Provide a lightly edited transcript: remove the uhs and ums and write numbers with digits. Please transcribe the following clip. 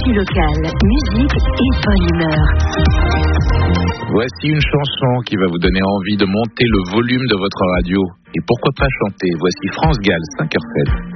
Actu locale, musique et bonne humeur. Voici une chanson qui va vous donner envie de monter le volume de votre radio. Et pourquoi pas chanter? Voici France Gall, 5h16.